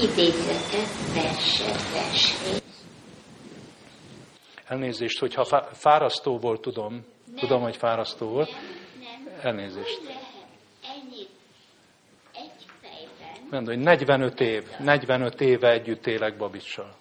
idézetet, verset. Elnézést, hogyha fárasztó volt, tudom, hogy fárasztó volt. Elnézést. Mondom, hogy 45 éve együtt élek Babicsal.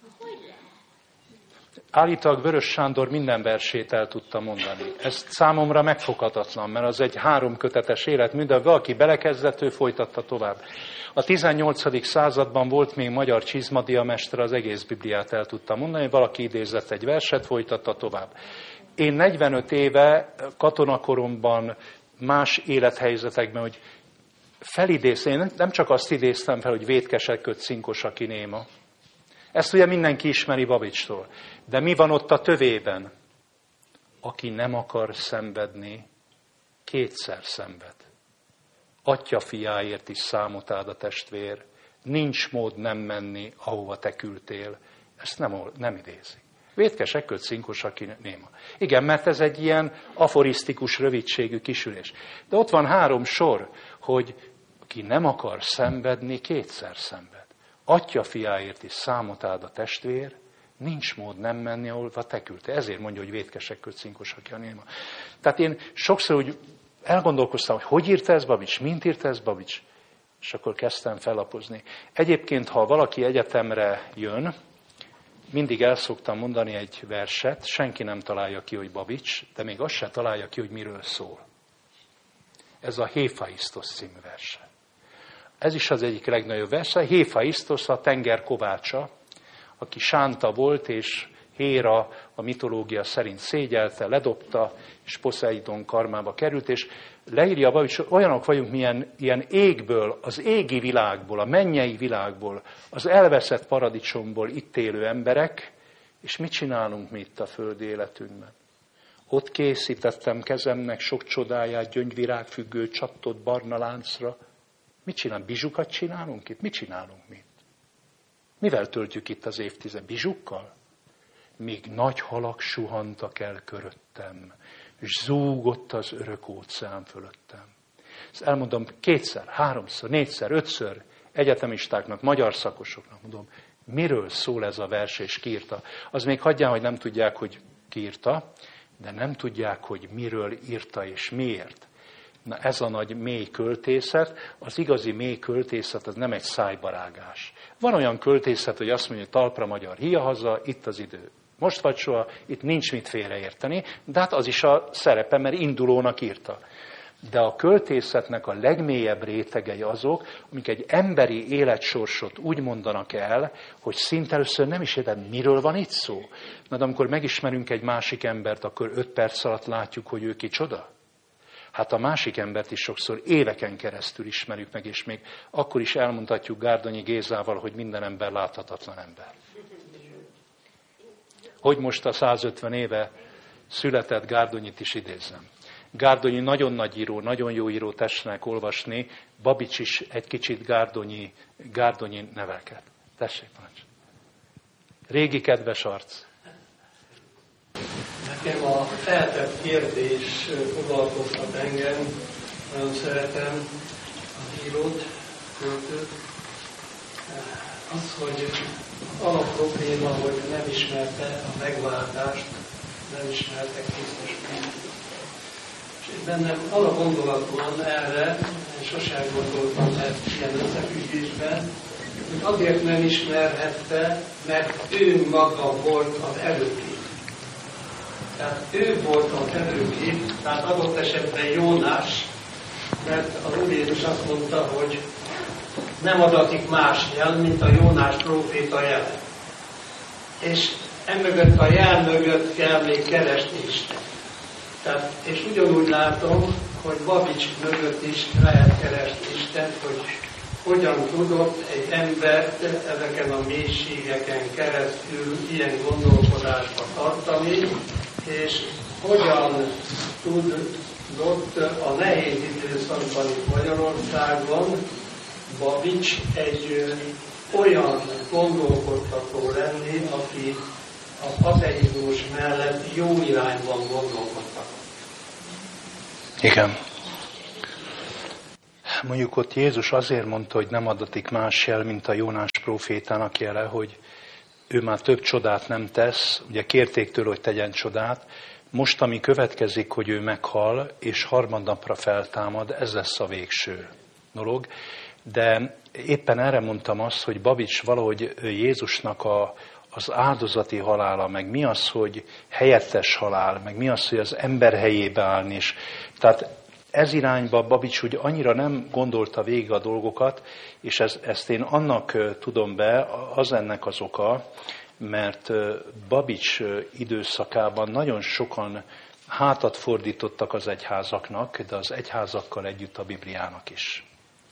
Állítólag Vörös Sándor minden versét el tudta mondani. Ez számomra megfoghatatlan, mert az egy 3 kötetes életmű, de valaki belekezdett, ő folytatta tovább. A 18. században volt még magyar csizmadiamester, az egész Bibliát el tudta mondani, valaki idézett egy verset, folytatta tovább. Én 45 éve katonakoromban más élethelyzetekben, hogy felidéztem, én nem csak azt idéztem fel, hogy vétkesek köt cinkos, aki néma. Ezt ugye mindenki ismeri Babicstól. De mi van ott a tövében? Aki nem akar szenvedni, kétszer szenved. Atya fiáért is számot áld a testvér, nincs mód nem menni, ahova te küldtél. Ezt nem idézi. Vétkesek köt cinkos, aki néma. Igen, mert ez egy ilyen aforisztikus, rövidségű kisülés. De ott van 3 sor, hogy aki nem akar szenvedni, kétszer szenved. Atya fiáért is számot áld a testvér, nincs mód nem menni, ahova te küldtél. Ezért mondja, hogy vétkesek köt cinkos, aki a néma. Tehát én sokszor úgy elgondolkoztam, hogy írta ez Babics, mint írta ez Babics, és akkor kezdtem fellapozni. Egyébként, ha valaki egyetemre jön, mindig el szoktam mondani egy verset, senki nem találja ki, hogy Babics, de még azt se találja ki, hogy miről szól. Ez a Héfaisztosz című verse. Ez is az egyik legnagyobb verse. Héfaisztosz a tenger kovácsa, aki sánta volt, és Héra a mitológia szerint szégyelte, ledobta, és Poszeidon karmába került, és leírja, hogy olyanok vagyunk, milyen ilyen égből, az égi világból, a mennyei világból, az elveszett paradicsomból itt élő emberek, és mit csinálunk mi itt a földi életünkben? Ott készítettem kezemnek sok csodáját, gyöngyvirágfüggő csattott barna láncra. Mit csinálunk? Bizsukat csinálunk itt? Mit csinálunk mi? Mivel töltjük itt az évtized? Bizsukkal? Míg nagy halak suhantak el köröttem, és zúgott az örök óceán fölöttem. Ezt elmondom 2-szer, 3-szor, 4-szer, 5-ször egyetemistáknak, magyar szakosoknak mondom, miről szól ez a vers, és ki írta. Az még hagyján, hogy nem tudják, hogy ki írta, de nem tudják, hogy miről írta és miért. Na ez a nagy mély költészet, az igazi mély költészet, az nem egy szájbarágás. Van olyan költészet, hogy azt mondja, hogy talpra magyar, hia haza, itt az idő. Most vagy soha, itt nincs mit félreérteni, de hát az is a szerepe, mert indulónak írta. De a költészetnek a legmélyebb rétegei azok, amik egy emberi életsorsot úgy mondanak el, hogy szinte először nem is érted, miről van itt szó. Na de amikor megismerünk egy másik embert, akkor 5 perc alatt látjuk, hogy ő kicsoda. Hát a másik embert is sokszor éveken keresztül ismerjük meg, és még akkor is elmondhatjuk Gárdonyi Gézával, hogy minden ember láthatatlan ember. Hogy most a 150 éve született Gárdonyit is idézzem. Gárdonyi nagyon nagy író, nagyon jó író, tessenek olvasni, Babics is egy kicsit Gárdonyi nevelket. Tessék, parancs. Régi kedves arc. Nekem a feltett kérdés foglalkoztat engem, nagyon szeretem az írót, költőt. Az, hogy alapprobléma, hogy nem ismerte a megváltást, nem ismerte Krisztus Krisztust. És bennem alapgondolat van erre, és sosem gondoltam ilyen összefüggésben, hogy azért nem ismerhette, mert ő maga volt az előkép. Tehát ő volt az előkép, tehát adott esetben Jónás, mert az Úr Jézus azt mondta, hogy nem adatik más jel, mint a Jónás próféta jele. És emögött a jel mögött kell még keresni Isten. Tehát, és ugyanúgy látom, hogy Babics mögött is lehet keresni Istent, hogy hogyan tudott egy embert ezeken a mélységeken keresztül ilyen gondolkodásba tartani, és hogyan tudott a nehéz időszakban itt Magyarországon Babics egy olyan gondolkodtató lenni, aki az ateizmus mellett jó irányban gondolkodtak. Igen. mondjuk ott Jézus azért mondta, hogy nem adatik más jel, mint a Jónás prófétának jele, hogy ő már több csodát nem tesz, ugye kérték tőle, hogy tegyen csodát, most ami következik, hogy ő meghal, és harmadnapra feltámad, ez lesz a végső dolog. De éppen erre mondtam azt, hogy Babics valahogy Jézusnak az áldozati halála, meg mi az, hogy helyettes halál, meg mi az, hogy az ember helyébe állni. És tehát ez irányba Babics úgy annyira nem gondolta végig a dolgokat, és ezt én annak tudom be, az ennek az oka, mert Babics időszakában nagyon sokan hátat fordítottak az egyházaknak, de az egyházakkal együtt a Bibliának is.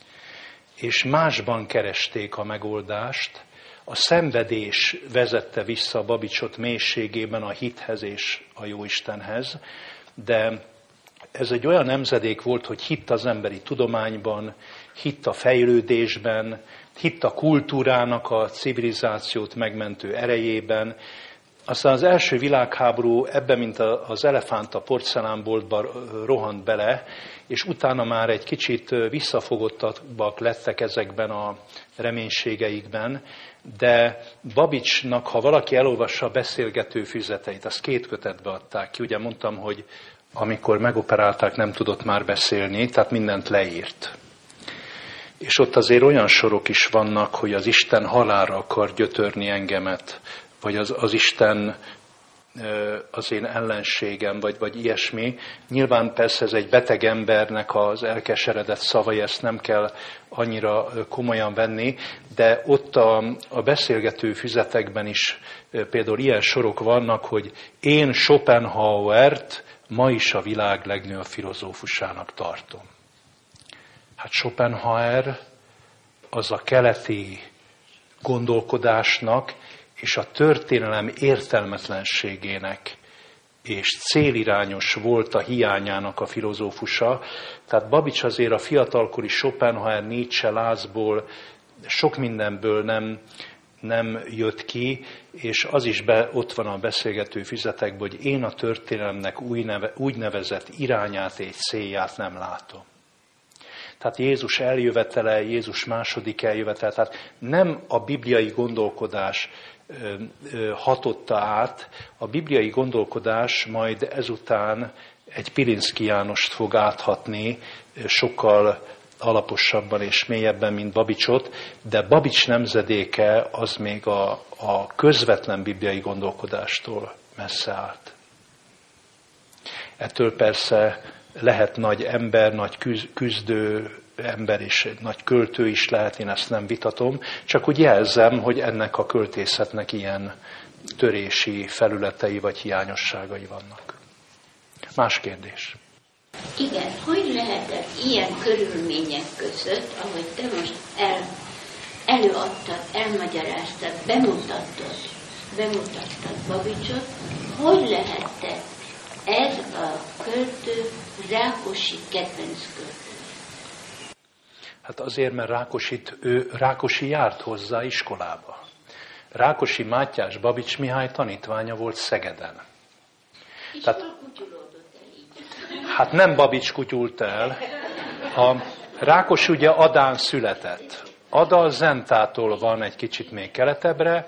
És másban keresték a megoldást, a szenvedés vezette vissza Babicsot mélységében a hithez és a Jóistenhez, de ez egy olyan nemzedék volt, hogy hitt az emberi tudományban, hitt a fejlődésben, hitt a kultúrának a civilizációt megmentő erejében. Aztán az első világháború ebben, mint az elefánt a porcelánboltba rohant bele, és utána már egy kicsit visszafogottabbak lettek ezekben a reménységeikben, de Babicsnak, ha valaki elolvassa a beszélgető füzeteit, azt 2 kötetbe adták ki. Ugye mondtam, hogy amikor megoperálták, nem tudott már beszélni, tehát mindent leírt. És ott azért olyan sorok is vannak, hogy az Isten halálra akar gyötörni engemet, vagy az Isten az én ellenségem, vagy ilyesmi. Nyilván persze ez egy beteg embernek az elkeseredett szavai, ezt nem kell annyira komolyan venni, de ott a beszélgető füzetekben is például ilyen sorok vannak, hogy én Schopenhauert ma is a világ legnagyobb filozófusának tartom. Hát Schopenhauer az a keleti gondolkodásnak és a történelem értelmetlenségének és célirányos volt a hiányának a filozófusa. Tehát Babics azért a fiatalkori Schopenhauer, Nietzsche, Lászból sok mindenből nem jött ki, és az is ott van a beszélgető füzetekben, hogy én a történelemnek úgynevezett irányát és célját nem látom. Tehát Jézus eljövetele, Jézus második eljövetele, tehát nem a bibliai gondolkodás hatotta át, a bibliai gondolkodás majd ezután egy Pilinszky Jánost fog áthatni sokkal alaposabban és mélyebben, mint Babicsot, de Babics nemzedéke az még a közvetlen bibliai gondolkodástól messze állt. Ettől persze lehet nagy ember, nagy küzdő ember és nagy költő is lehet, én ezt nem vitatom, csak úgy jelzem, hogy ennek a költészetnek ilyen törési felületei vagy hiányosságai vannak. Más kérdés. Igen, hogy lehetett ilyen körülmények között, ahogy te most előadtad, elmagyaráztad, bemutattad Babicsot, hogy lehetett ez a költő Rákosi kedvenc költő? Hát azért, mert Rákosi járt hozzá iskolába. Rákosi Mátyás Babics Mihály tanítványa volt Szegeden. És hol kutyulódott el így? Hát nem Babics kutyult el. A Rákosi ugye Adán született. Ada Zentától van egy kicsit még keletebbre,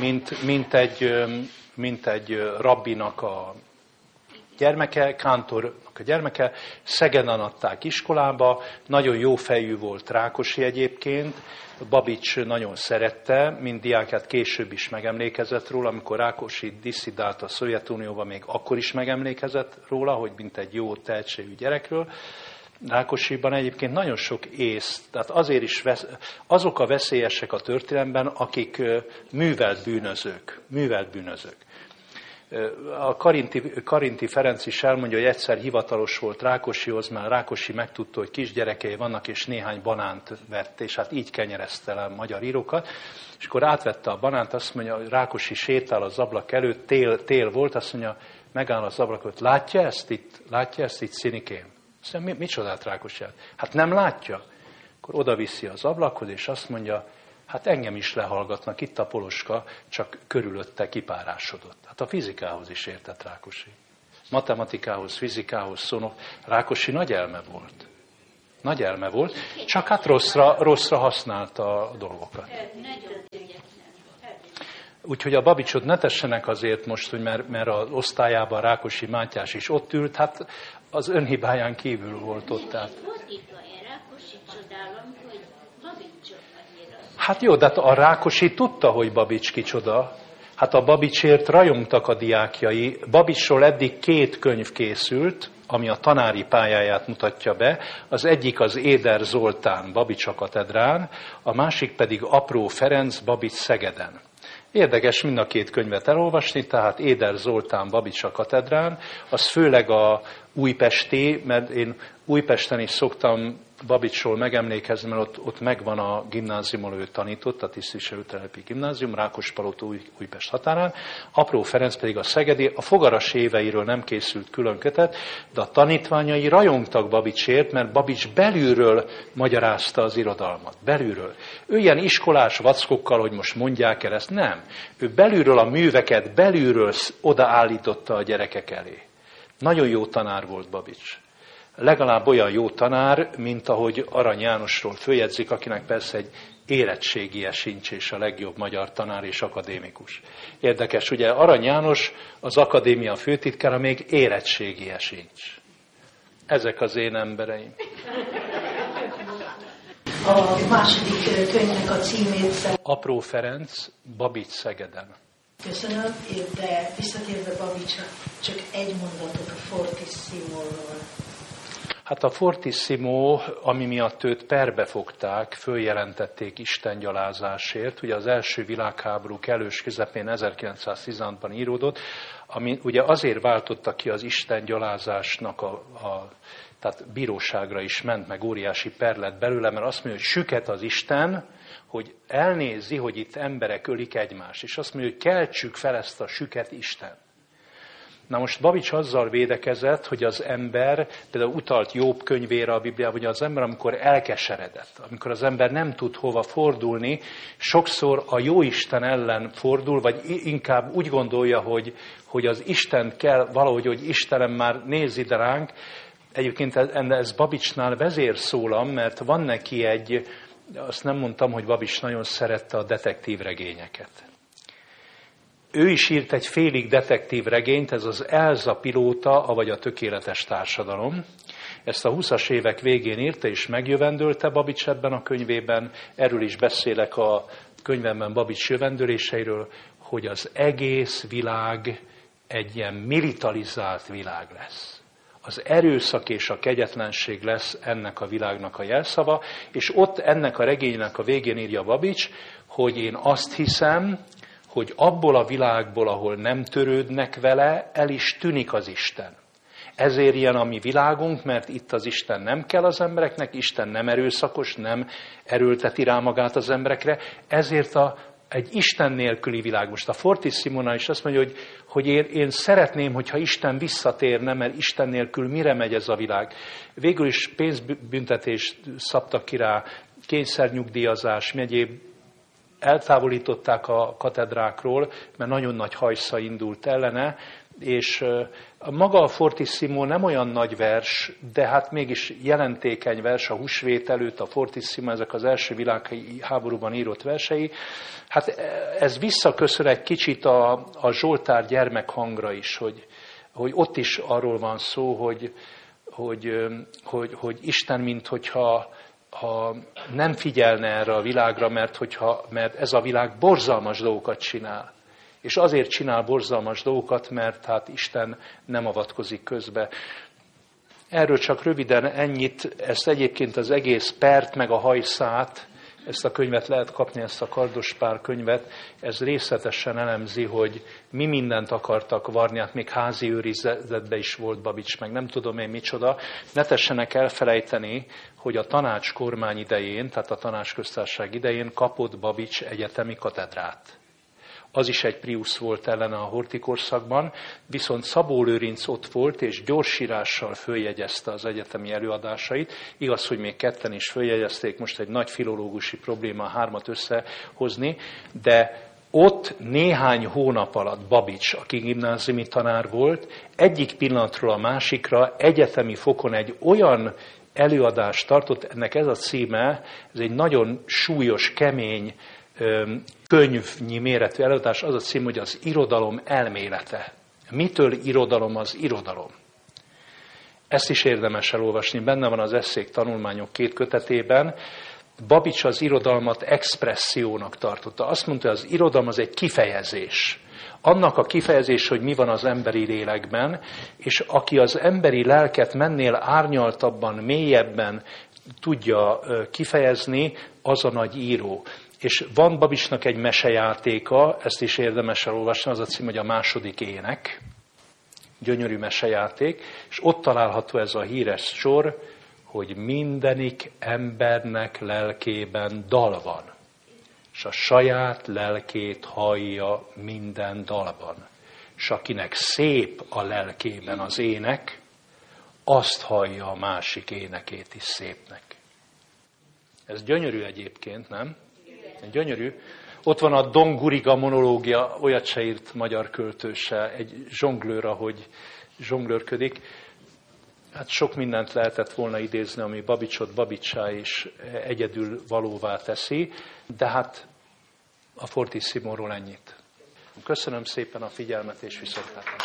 mint egy rabbinak a gyermeke, kántornak a gyermeke. Szegeden adták iskolába, nagyon jó fejű volt Rákosi egyébként, Babics nagyon szerette, mint diákját később is megemlékezett róla, amikor Rákosi disszidált a Szovjetunióba, még akkor is megemlékezett róla, hogy mint egy jó tehetségű gyerekről. Rákosiban egyébként nagyon sok ész, tehát azért is azok a veszélyesek a történelemben, akik művelt bűnözők. A Karinti Ferenc is elmondja, hogy egyszer hivatalos volt Rákosihoz, mert Rákosi megtudta, hogy kisgyerekei vannak, és néhány banánt vett, és hát így kenyerezte le a magyar írókat. És akkor átvette a banánt, azt mondja, hogy Rákosi sétál az ablak előtt, tél volt, azt mondja, megáll az ablakot, látja ezt itt Szinikém? Azt mondja, micsodát Rákosi? Hát nem látja? Akkor odaviszi az ablakhoz, és azt mondja, hát engem is lehallgatnak, itt a poloska, csak körülötte kipárásodott. Hát a fizikához is értett Rákosi. Matematikához, fizikához, Rákosi nagy elme volt. Nagy elme volt, csak hát rosszra használta a dolgokat. Úgyhogy a Babicsot ne tessenek azért most, hogy mert az osztályában Rákosi Mátyás is ott ült, hát az önhibáján kívül volt ott. Tehát. Hát jó, de a Rákosi tudta, hogy Babics kicsoda. Hát a Babicsért rajongtak a diákjai. Babicsról eddig 2 könyv készült, ami a tanári pályáját mutatja be. Az egyik az Éder Zoltán, Babics a katedrán, a másik pedig Apró Ferenc, Babics Szegeden. Érdekes mind a 2 könyvet elolvasni, tehát Éder Zoltán, Babics a katedrán, az főleg a újpesti, mert én Újpesten is szoktam Babicsról megemlékezni, mert ott megvan a gimnázium, ahol ő tanított, a Tisztviselőtelepi Gimnázium, Rákospalota Újpest határán. Apró Ferenc pedig a szegedi, a fogaras éveiről nem készült külön kötet, de a tanítványai rajongtak Babicsért, mert Babics belülről magyarázta az irodalmat. Belülről. Ő ilyen iskolás vackokkal, hogy most mondják el ezt, nem. Ő belülről a műveket, belülről odaállította a gyerekek elé. Nagyon jó tanár volt Babics. Legalább olyan jó tanár, mint ahogy Arany Jánosról följegyzik, akinek persze egy érettségie sincs, és a legjobb magyar tanár és akadémikus. Érdekes, ugye Arany János, az akadémia főtitkára, még érettségie sincs. Ezek az én embereim. A második könyvnek a címét... Apró Ferenc, Babics Szegeden. Köszönöm, de visszatérve Babicsra, csak egy mondatot a Fortissimóról. Hát a Fortissimo, ami miatt őt perbe fogták, följelentették istengyalázásért. Ugye az első világháború kellős közepén 1916-ban íródott, ami ugye azért váltotta ki az istengyalázásnak tehát bíróságra is ment, meg óriási per lett belőle, mert azt mondja, hogy süket az Isten, hogy elnézi, hogy itt emberek ölik egymást, és azt mondja, hogy keltsük fel ezt a süket Isten. Na most Babics azzal védekezett, hogy az ember, például utalt Jobb könyvére a Bibliában, hogy az ember, amikor elkeseredett, amikor az ember nem tud hova fordulni, sokszor a jóisten ellen fordul, vagy inkább úgy gondolja, hogy az Istent kell valahogy, hogy Istenem már nézz ide ránk. Egyébként ez Babicsnál vezérszólam, mert van neki azt nem mondtam, hogy Babics nagyon szerette a detektív regényeket. Ő is írt egy félig detektív regényt, ez az Elza pilóta, avagy a tökéletes társadalom. Ezt a 20-as évek végén írta, és megjövendölte Babics ebben a könyvében. Erről is beszélek a könyvemben Babics jövendöléseiről, hogy az egész világ egy ilyen militarizált világ lesz. Az erőszak és a kegyetlenség lesz ennek a világnak a jelszava, és ott ennek a regénynek a végén írja Babics, hogy én azt hiszem, hogy abból a világból, ahol nem törődnek vele, el is tűnik az Isten. Ezért ilyen a mi világunk, mert itt az Isten nem kell az embereknek, Isten nem erőszakos, nem erőlteti rá magát az emberekre, ezért egy Isten nélküli világ. Most a Fortissimónál is azt mondja, hogy én szeretném, hogyha Isten visszatérne, mert Isten nélkül mire megy ez a világ. Végül is pénzbüntetést szabtak ki rá, kényszernyugdíjazás, egyéb eltávolították a katedrákról, mert nagyon nagy hajsza indult ellene, és maga a Fortissimo nem olyan nagy vers, de hát mégis jelentékeny vers, a húsvét előtt, a Fortissimo, ezek az első világháborúban írott versei. Hát ez visszaköszön egy kicsit a Zsoltár gyermekhangra is, hogy ott is arról van szó, hogy Isten, minthogyha nem figyelne erre a világra, mert ez a világ borzalmas dolgokat csinál. És azért csinál borzalmas dolgokat, mert hát Isten nem avatkozik közbe. Erről csak röviden ennyit, ezt egyébként az egész pert meg a hajszát, ezt a könyvet lehet kapni, ezt a Kardospár könyvet, ez részletesen elemzi, hogy mi mindent akartak varni, hát még házi őrizetben is volt Babics, meg nem tudom én micsoda. Ne tessenek elfelejteni, hogy a tanács kormány idején, tehát a tanácsköztársaság idején kapott Babics egyetemi katedrát. Az is egy priusz volt ellene a horthy-korszakban, viszont Szabó Lőrinc ott volt, és gyorsírással följegyezte az egyetemi előadásait. Igaz, hogy még ketten is följegyezték, most egy nagy filológusi probléma a 3-at összehozni, de ott néhány hónap alatt Babics, aki gimnáziumi tanár volt, egyik pillanatról a másikra egyetemi fokon egy olyan előadást tartott, ennek ez a címe, ez egy nagyon súlyos, kemény, könyvnyi méretű előadás, az a cím, hogy az irodalom elmélete. Mitől irodalom az irodalom? Ezt is érdemes elolvasni, benne van az Esszék tanulmányok 2 kötetében. Babics az irodalmat expressziónak tartotta. Azt mondta, hogy az irodalom az egy kifejezés. Annak a kifejezés, hogy mi van az emberi lélekben, és aki az emberi lelket mennél árnyaltabban, mélyebben tudja kifejezni, az a nagy író. És van Babicsnak egy mesejátéka, ezt is érdemes elolvasni, az a cím, hogy a második ének. Gyönyörű mesejáték, és ott található ez a híres sor, hogy mindenik embernek lelkében dal van, és a saját lelkét hallja minden dalban. És akinek szép a lelkében az ének, azt hallja a másik énekét is szépnek. Ez gyönyörű egyébként, nem? Gyönyörű. Ott van a Don Guriga monológia, olyat se írt magyar költő se, egy zsonglőr, ahogy zsonglőrködik. Hát sok mindent lehetett volna idézni, ami Babicsot Babicsá is egyedül valóvá teszi, de hát a Fortissimóról ennyit. Köszönöm szépen a figyelmet és viszontlátásra.